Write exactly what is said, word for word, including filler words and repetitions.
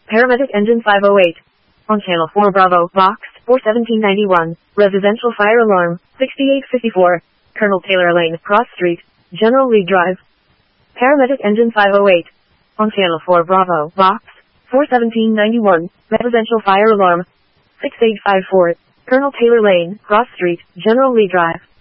Paramedic Engine five oh eight. On Channel four Bravo, Box, four seventeen ninety-one, Residential Fire Alarm, sixty-eight fifty-four, Colonel Taylor Lane, Cross Street, General Lee Drive. Paramedic Engine five oh eight. On Channel four Bravo, Box, four seventeen ninety-one, Residential Fire Alarm, sixty-eight fifty-four, Colonel Taylor Lane, Cross Street, General Lee Drive.